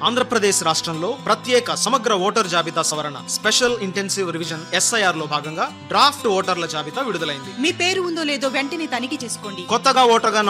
ఆంధ్రప్రదేశ్ రాష్ట్రంలో ప్రత్యేక సమగ్ర ఓటర్ జాబితా సవరణ స్పెషల్ ఇంటెన్సివ్ రివిజన్ SIR లో భాగంగా డ్రాఫ్ట్ ఓటర్ల జాబితా విడుదలైంది. మీ పేరు ఉందో లేదో వెంటనే తనిఖీ చేసుకోండి. కొత్తగా ఓటర్గా